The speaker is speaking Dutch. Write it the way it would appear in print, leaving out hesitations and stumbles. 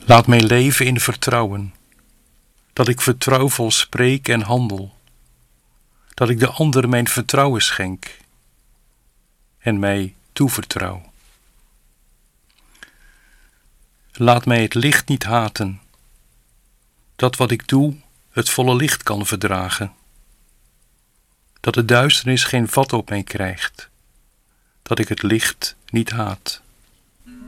Laat mij leven in vertrouwen, dat ik vertrouwvol spreek en handel, dat ik de ander mijn vertrouwen schenk en mij toevertrouw. Laat mij het licht niet haten, dat wat ik doe het volle licht kan verdragen, dat de duisternis geen vat op mij krijgt, dat ik het licht niet haat.